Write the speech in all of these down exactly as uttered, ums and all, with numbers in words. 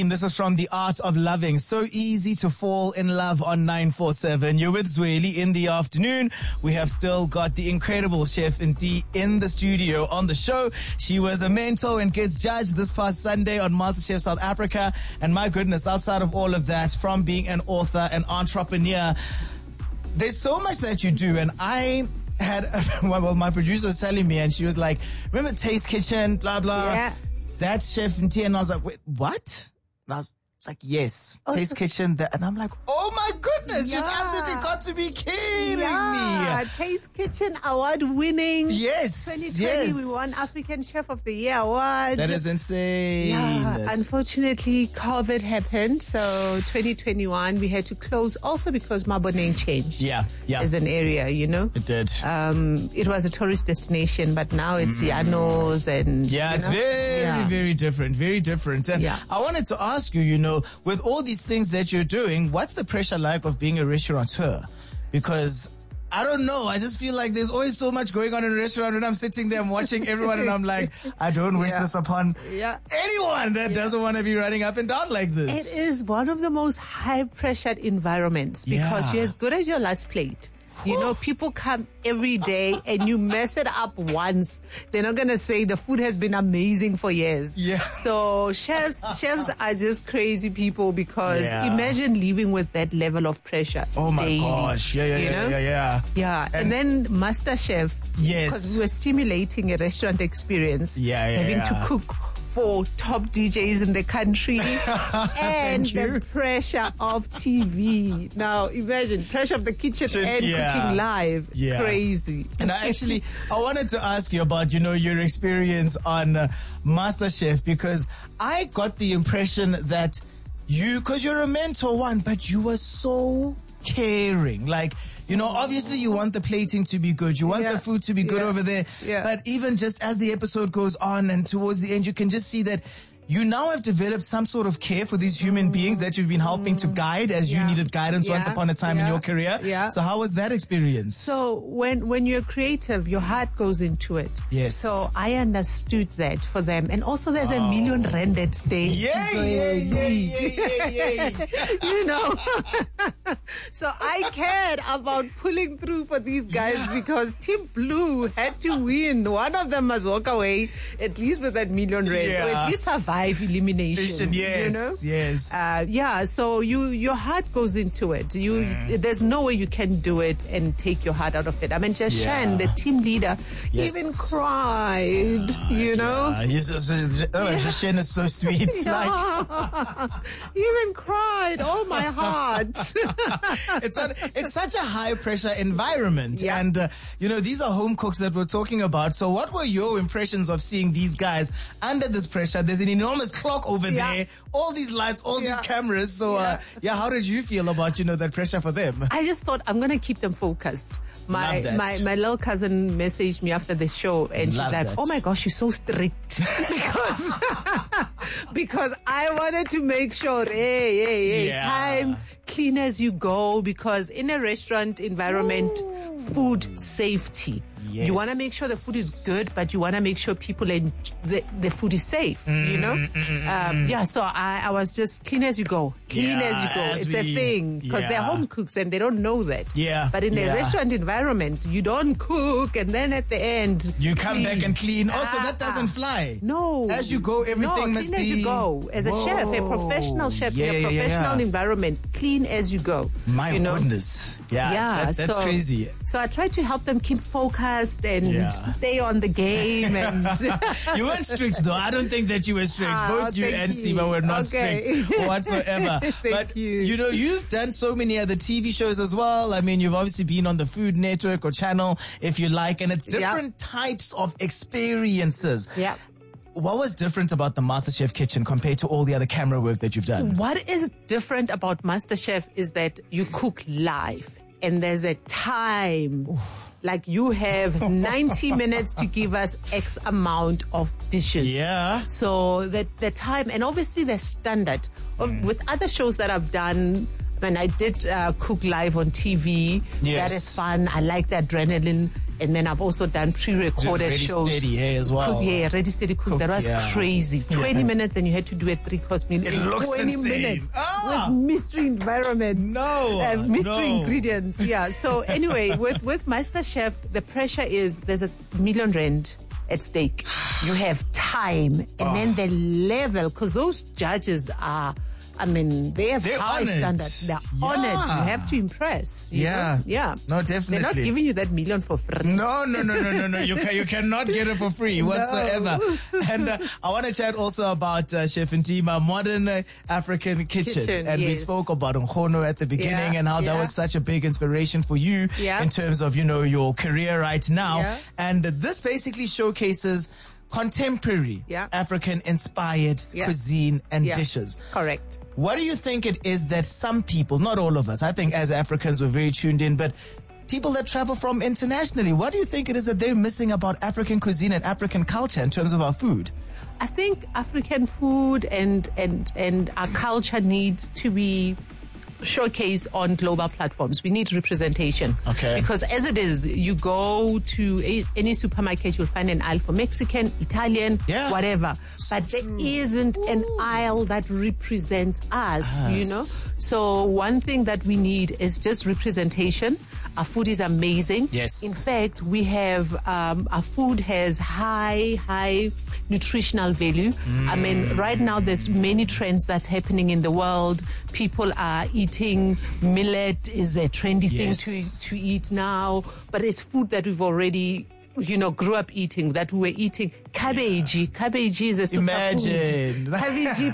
This is from The Art of Loving. So easy to fall in love on nine four seven. You're with Zweli in the afternoon. We have still got the incredible Chef Nti in the studio on the show. She was a mentor and guest judge this past Sunday on MasterChef South Africa. And my goodness, outside of all of that, from being an author, an entrepreneur, there's so much that you do. And I had, well, my producer was telling me, and she was like, remember Taste Kitchen, blah, blah. Yeah. That's Chef Nti. And I was like, wait, what? And I was like, yes, oh, Taste so- Kitchen. That. And I'm like, oh my goodness, yeah. You've absolutely got to be kidding yeah. me. Taste Kitchen award winning. Yes. twenty twenty, yes. we won African Chef of the Year award. That is insane. Yeah. Unfortunately, COVID happened. So twenty twenty-one, we had to close also because Maboneng changed. Yeah. Yeah. As an area, you know. It did. Um, it was a tourist destination, but now it's mm. Llanos and. Yeah, it's know? very, yeah. very different. Very different. And yeah. I wanted to ask you, you know, with all these things that you're doing, what's the pressure like of being a restaurateur? Because I don't know. I just feel like there's always so much going on in a restaurant when I'm sitting there, I'm watching everyone and I'm like, I don't wish yeah. this upon yeah. anyone that yeah. doesn't want to be running up and down like this. It is one of the most high pressured environments because yeah. you're as good as your last plate. You know, people come every day and you mess it up once. They're not going to say the food has been amazing for years. Yeah. So chefs, chefs are just crazy people because yeah. imagine living with that level of pressure. Oh my daily, gosh. Yeah, yeah, you yeah, know? yeah, yeah. Yeah. And, and then MasterChef. Yes. Because we were stimulating a restaurant experience. Yeah, yeah, having yeah. to cook for top D Js in the country and the pressure of T V. Now imagine pressure of the kitchen Ch- and yeah. cooking live. Yeah. Crazy. And I actually, I wanted to ask you about, you know, your experience on uh, MasterChef, because I got the impression that you, because you're a mentor one, but you were so caring. Like, you know, obviously you want the plating to be good. You want yeah. the food to be good yeah. over there. Yeah. But even just as the episode goes on and towards the end, you can just see that you now have developed some sort of care for these human mm. beings that you've been helping mm. to guide as yeah. you needed guidance yeah. once upon a time yeah. in your career. Yeah. So how was that experience? So when, when you're creative, your heart goes into it. Yes. So I understood that for them. And also there's oh. a million rand at stake. Yeah, yeah, yeah, yeah, yeah, yeah. You know. So I cared about pulling through for these guys yeah. because Team Blue had to win. One of them must walk away at least with that million rand. Yeah. Or at least survive elimination. Yes, you know? yes. Uh, yeah, so you your heart goes into it. You mm. There's no way you can do it and take your heart out of it. I mean, Jashan, yeah. the team leader, yes. even cried, uh, you know? Yeah. He's just, just, oh, Jashan is so sweet. Yeah. Like. He even cried. Oh, my heart. it's, a, it's such a high pressure environment. Yeah. And, uh, you know, these are home cooks that we're talking about. So what were your impressions of seeing these guys under this pressure? There's an enormous clock over yeah. there, all these lights, all yeah. these cameras. So, yeah. Uh, yeah, how did you feel about, you know, that pressure for them? I just thought I'm going to keep them focused. My, my, my little cousin messaged me after the show and Love she's like, that. oh my gosh, you're so strict. because, because I wanted to make sure, hey, hey, hey, yeah. time, clean as you go, because in a restaurant environment, Ooh. food safety. Yes. You want to make sure the food is good, but you want to make sure people en- the, the food is safe, mm, you know? Mm, mm, um, yeah, so I, I was just clean as you go. Clean yeah, as you go. As it's we, a thing because yeah. they're home cooks and they don't know that. Yeah. But in yeah. a restaurant environment, you don't cook and then at the end you come clean. back and clean. Ah, Also, that doesn't fly. No. As you go, everything no, must clean be. As you go. As a Whoa. chef, a professional chef yeah, in a yeah, professional yeah. environment, clean as you go. My you know? goodness. Yeah. Yeah. That, that's so, crazy. So I tried to help them keep focused and yeah. stay on the game. And you weren't strict though. I don't think that you were strict. Ah, Both you and Siba were not okay. strict whatsoever. Thank but you. you know, you've done so many other T V shows as well. I mean, you've obviously been on the Food Network or channel, if you like, and it's different yep. types of experiences. Yeah. What was different about the MasterChef kitchen compared to all the other camera work that you've done? What is different about MasterChef is that you cook live and there's a time. Oof. Like you have ninety minutes to give us X amount of dishes. Yeah. So that the time, and obviously the standard of, mm. with other shows that I've done, when I did uh, cook live on T V, yes. that is fun. I like the adrenaline. And then I've also done pre-recorded ready shows. Steady, hey, as well. Cook, yeah, Ready Steady Cook. cook that was yeah. crazy. twenty yeah. minutes and you had to do a three-course meal it in looks twenty insane. minutes Ah! with mystery environment. No. Uh, mystery no. ingredients. Yeah. So anyway, with, with MasterChef, the pressure is there's a million rand at stake. You have time. And oh. then the level, because those judges are... I mean, they have They're high honored. standards. They're yeah. honored. You have to impress. You yeah. know? Yeah. No, definitely. They're not giving you that million for free. No, no, no, no, no, no. You can, you cannot get it for free whatsoever. No. And uh, I want to chat also about uh, Chef Ntima, Modern uh, African Kitchen. Kitchen and yes. we spoke about Nkgono at the beginning yeah. and how yeah. that was such a big inspiration for you yeah. in terms of, you know, your career right now. Yeah. And uh, this basically showcases contemporary yeah. African inspired yeah. cuisine and yeah. dishes. Correct. What do you think it is that some people, not all of us, I think as Africans we're very tuned in, but people that travel from internationally, what do you think it is that they're missing about African cuisine and African culture in terms of our food? I think African food and, and, and our culture needs to be showcased on global platforms. We need representation. Okay. Because as it is, you go to a, any supermarket, you'll find an aisle for Mexican, Italian, yeah. whatever. So but there true. isn't Ooh. an aisle that represents us, yes. you know? So one thing that we need is just representation. Our food is amazing. Yes. In fact, we have, um, our food has high, high nutritional value. Mm. I mean, right now there's many trends that's happening in the world. People are eating millet is a trendy yes. thing to, to eat now, but it's food that we've already, you know, grew up eating, that we were eating. Cabbage. Yeah. Cabbage is a super Imagine. food. Cabbage,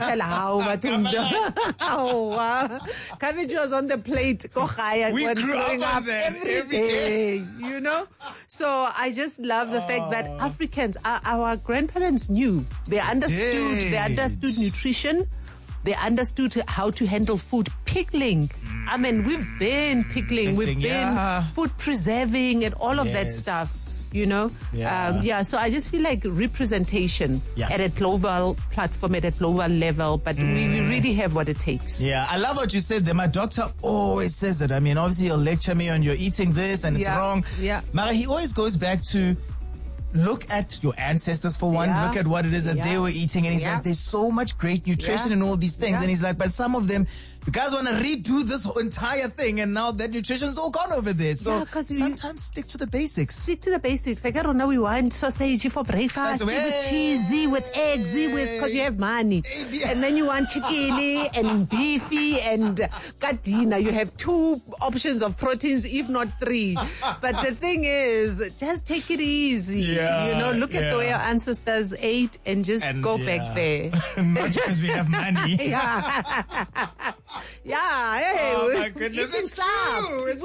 cabbage was on the plate. We when grew growing up on up that every, every day, day, you know? So I just love the oh. fact that Africans, our, our grandparents knew. They understood, Did. they understood nutrition. They understood how to handle food. Pickling. Mm. I mean, we've been pickling. We've been yeah. food preserving and all of yes. that stuff, you know? Yeah. Um, yeah. So I just feel like representation yeah. at a global platform, at a global level, but mm. we, we really have what it takes. Yeah. I love what you said there. My doctor always says it. I mean, obviously he'll lecture me on you're eating this and it's yeah. wrong. Yeah. Mara, he always goes back to look at your ancestors for one, yeah. look at what it is that yeah. they were eating. And he's yeah. like, there's so much great nutrition yeah. in all these things. Yeah. And he's like, but some of them, you guys want to redo this whole entire thing and now that nutrition is all gone over there. So yeah, sometimes stick to the basics. Stick to the basics. Like, I don't know, we want sausage for breakfast. It was cheesy with eggs, with, because you have money. Yeah. And then you want chicken and beefy and kadina. You have two options of proteins, if not three. But the thing is, just take it easy. Yeah, you know, look yeah. at the way our ancestors ate and just and go yeah. back there. Not because we have money. yeah. yeah. Hey, oh my goodness, it's true. It's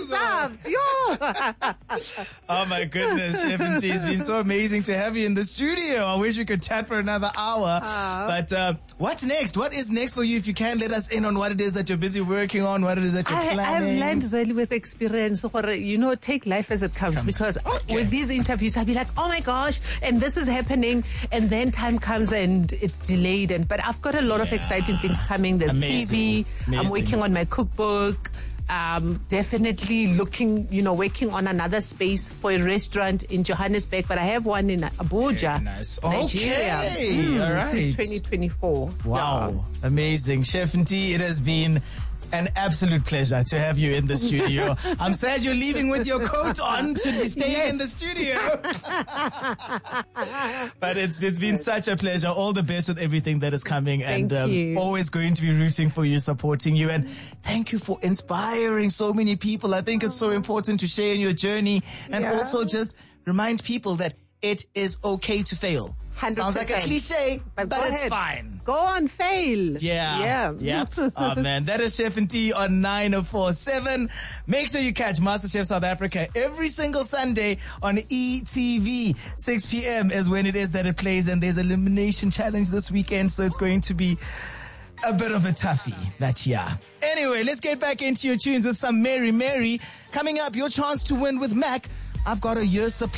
we true. Oh my goodness, Chef Ntima, it's been so amazing to have you in the studio. I wish we could chat for another hour. Uh, but uh, what's next? What is next for you? If you can let us in on what it is that you're busy working on, what it is that you're I, planning. I've learned really with experience, or, you know, take life as it comes. comes. Because okay. with these interviews, I'll be like, oh my gosh, and this is happening, and then time comes and it's delayed. And but I've got a lot yeah. of exciting things coming. There's Amazing. T V. Amazing. I'm working on my cookbook. Um, definitely looking, you know, working on another space for a restaurant in Johannesburg, but I have one in Abuja, nice. Nigeria. Okay, mm, all right. Since twenty twenty-four. Wow, yeah. Amazing. Chef Ntima, it has been an absolute pleasure to have you in the studio. I'm sad you're leaving with your coat on to be staying yes. in the studio. But it's it's been such a pleasure. All the best with everything that is coming. Thank and um, you. Always going to be rooting for you, supporting you. And thank you for inspiring so many people. I think it's so important to share in your journey and yeah. also just remind people that it is okay to fail. one hundred percent. Sounds like a cliche, but, but it's ahead. fine. Go on, fail. Yeah. Yeah. Yep. Oh, man. That is Chef Ntima on nine oh four seven. Make sure you catch MasterChef South Africa every single Sunday on E T V. six p.m. is when it is that it plays, and there's an elimination challenge this weekend, so it's going to be a bit of a toughie. But yeah. Anyway, let's get back into your tunes with some Mary Mary. Coming up, your chance to win with Mac. I've got a year's supply.